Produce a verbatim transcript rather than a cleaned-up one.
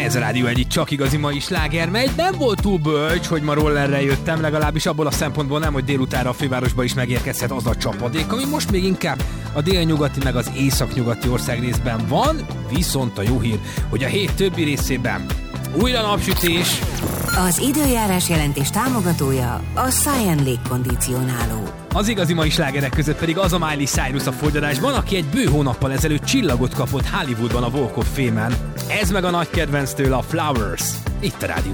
Ez a Rádió egyik csak igazi mai sláger megy. Nem volt túl bölcs, hogy ma rollerrel jöttem, legalábbis abból a szempontból nem, hogy délutánra a fővárosba is megérkezhet az a csapadék, ami most még inkább a délnyugati meg az északnyugati országrészben van, viszont a jó hír, hogy a hét többi részében újra napsütés. Az időjárás jelentés támogatója a Science légkondicionáló. Az igazi mai slágerek között pedig az a Miley Cyrus a fogyarásban, aki egy bő hónappal ezelőtt csillagot kapott Hollywoodban a Walk of Fame-en. Ez meg a nagy kedvenc tőle, a Flowers. Itt a Rádió